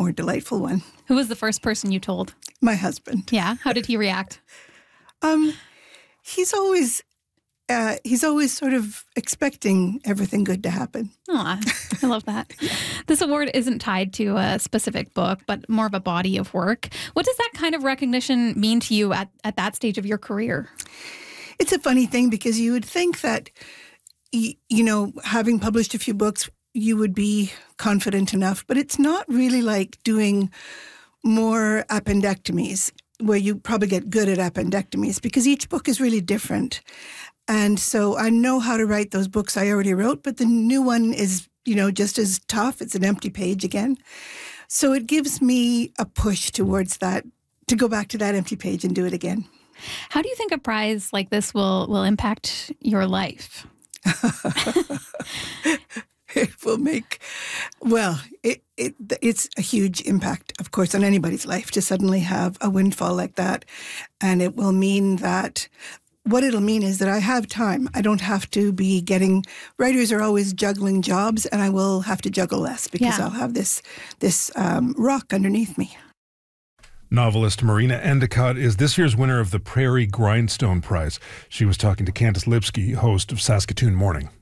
more delightful one. Who was the first person you told? My husband. Yeah. How did he react? He's always sort of expecting everything good to happen. Aw, I love that. This award isn't tied to a specific book, but more of a body of work. What does that kind of recognition mean to you at that stage of your career? It's a funny thing because you would think that, having published a few books, you would be confident enough, but it's not really like doing more appendectomies where you probably get good at appendectomies because each book is really different. And so I know how to write those books I already wrote, but the new one is, just as tough. It's an empty page again. So it gives me a push towards that, to go back to that empty page and do it again. How do you think a prize like this will impact your life? It will make, it's a huge impact, of course, on anybody's life to suddenly have a windfall like that. And it will mean that, what it'll mean is that I have time. I don't have to be writers are always juggling jobs, and I will have to juggle less because I'll have this rock underneath me. Novelist Marina Endicott is this year's winner of the Prairie Grindstone Prize. She was talking to Candice Lipsky, host of Saskatoon Morning.